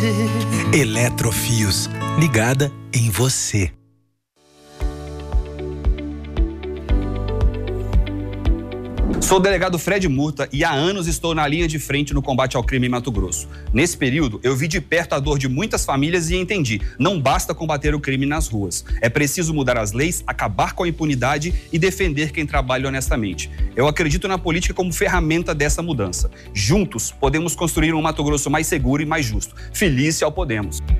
Eletrofios, ligada em você. Sou o delegado Fred Murta e há anos estou na linha de frente no combate ao crime em Mato Grosso. Nesse período, eu vi de perto a dor de muitas famílias e entendi, não basta combater o crime nas ruas. É preciso mudar as leis, acabar com a impunidade e defender quem trabalha honestamente. Eu acredito na política como ferramenta dessa mudança. Juntos, podemos construir um Mato Grosso mais seguro e mais justo. Feliz ao Podemos!